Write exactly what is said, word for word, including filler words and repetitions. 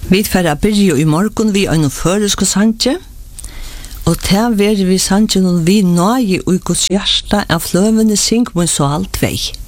Vi får byrja i morgen vi en føreske sanje, og til ver vi sanje vi nøye og Guds hjärsta av fløvende syng mun så alt vei.